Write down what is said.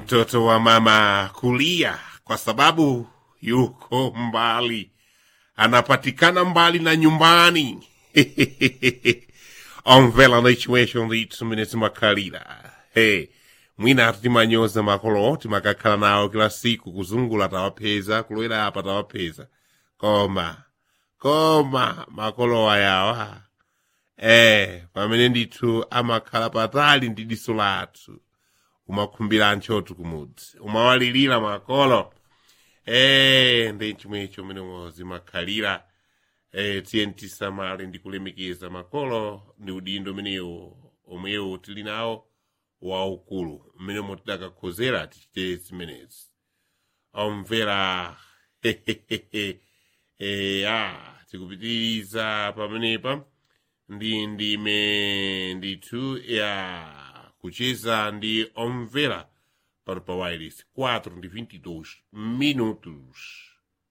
mtoto wa mama kulia kwa sababu yuko mbali, anapatikana mbali na nyumbani. Omvela na chimwesho ndithu mene timakhalira. Mwina timanyoza makolo timakakhala nawo kila siku kuzungula tawapeza, kulowera apa tawapeza. Koma makolo ayawa. Pamene ndithu amakhala patali ndi diso lathu. Umakhumbira antchotu kumudzi. Umawalilira makolo. Ndi chimwecho mene zimakhalira. TNT samale ndi kulemekeza makolo ndi udindo menewo omwewo tili nawo waukulu mmene motidakakhozera tichite zimenezi. Omvera tikupitiriza pamenepa ndi ndime ndithu ya kucheza ndi omvera pano pa wireless 4:22 minutos.